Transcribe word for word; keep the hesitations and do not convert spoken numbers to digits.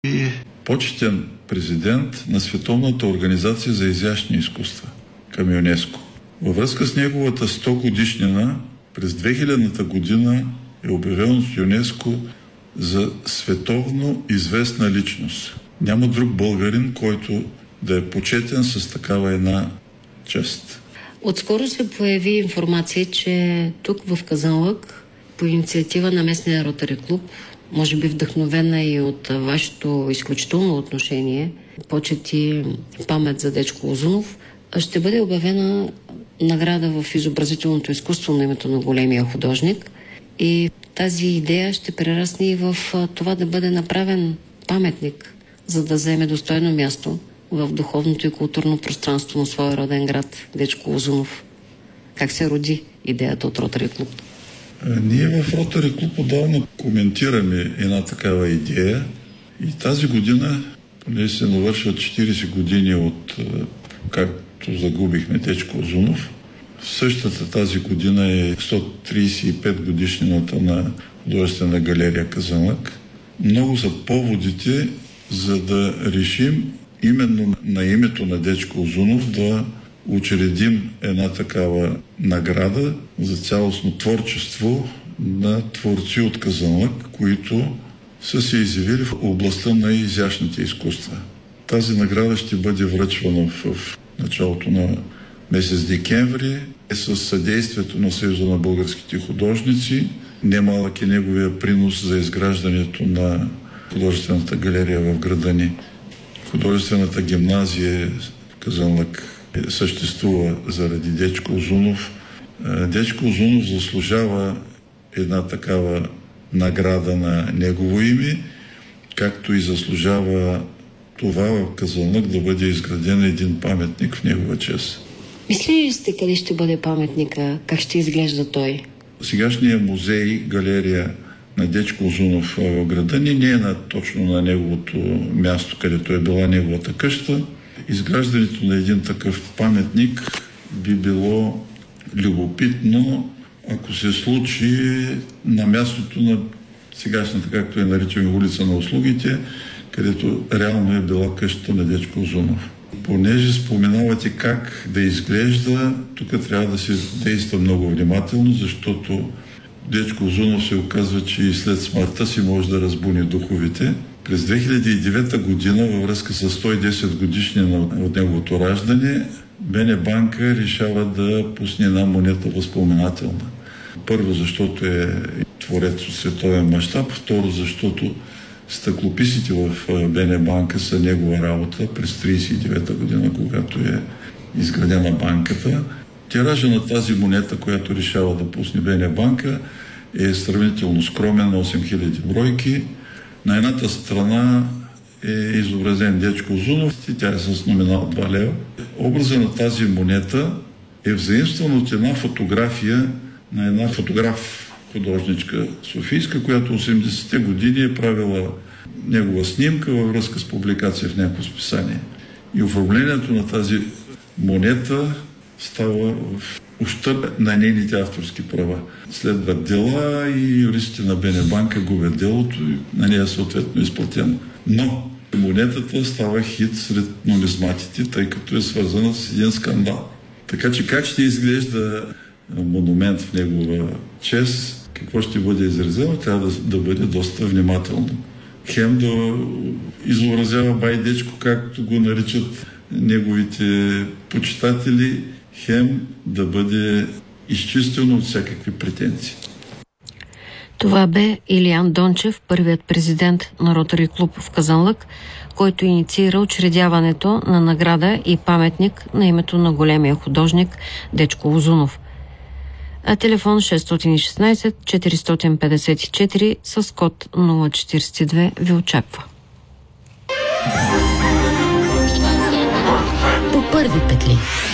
и почетен президент на Световната организация за изящни изкуства към ЮНЕСКО. Във връзка с неговата сто годишнина през две хилядната година е обявен от ЮНЕСКО за световно известна личност. Няма друг българин, който да е почетен с такава една чест. Отскоро се появи информация, че тук в Казанлък по инициатива на местния Ротари клуб, може би вдъхновена и от вашето изключително отношение, почет и памет за Дечко Узунов, ще бъде обявена награда в изобразителното изкуство на името на големия художник. И тази идея ще прерасне и в това да бъде направен паметник, за да заеме достойно място в духовното и културно пространство на своя роден град Дечко Узунов. Как се роди идеята от Ротари клуб? Ние в Ротари клуб отдавна коментираме една такава идея и тази година, понеже се навършват четирийсет години от както загубихме Дечко Узунов, в същата тази година е сто трийсет и пет годишнината на художествена галерия Казанлък. Много са поводите, за да решим именно на името на Дечко Узунов да учредим една такава награда за цялостно творчество на творци от Казанлък, които са се изявили в областта на изящните изкуства. Тази награда ще бъде връчвана в началото на месец декември с съдействието на Съюза на българските художници. Немалък е неговия принос за изграждането на художествената галерия в града ни. Художествената гимназия в Казанлък съществува заради Дечко Узунов. Дечко Узунов заслужава една такава награда на негово име, както и заслужава това в Казанлък да бъде изграден един паметник в негова чест. Мислили ли сте къде ще бъде паметника? Как ще изглежда той? Сегашният музей, галерия на Дечко Узунов в града ни не е на, точно на неговото място, където е била неговата къща. Изграждането на един такъв паметник би било любопитно, ако се случи на мястото на сегашната, както е наричаме, улица на услугите, където реално е била къщата на Дечко Узунов. Понеже споменавате как да изглежда, тук трябва да се действа много внимателно, защото Дечко Узунов се оказва, че и след смъртта си може да разбуни духовите. През две хиляди и девета година, във връзка с сто и десет годишнина от неговото раждане, БНБанка решава да пусне една монета възпоменателна. Първо, защото е творец от световен мащаб, второ, защото стъклописите в БНБанка са негова работа през трийсет и девета година, когато е изградена банката. Тиража на тази монета, която решава да пусне БНБанка, е сравнително скромен, осем хиляди бройки. На едната страна е изобразен Дечко Узунов и тя е с номинал два лева. Образът на тази монета е взаимстван от една фотография на една фотограф художничка софийска, която осемдесетте години е правила негова снимка във връзка с публикация в някакво списание. И оформлението на тази монета става в ущърб на нейните авторски права. Следват дела и юристите на БНБанка губят делото и на нея съответно изплатено. Но монетата става хит сред нумизматите, тъй като е свързана с един скандал. Така че как ще изглежда монумент в негова чест, какво ще бъде изразено, трябва да, да бъде доста внимателно. Хем да изобразява бай Дечко, както го наричат неговите почитатели, хем да бъде изчистено от всякакви претенции. Това бе Илиян Дончев, първият президент на Ротари клуб в Казанлък, който инициира учредяването на награда и паметник на името на големия художник Дечко Узунов. А телефон шест и шестнайсет четиристотин петдесет и четири с код нула четирийсет и две ви очаква. По първи петли.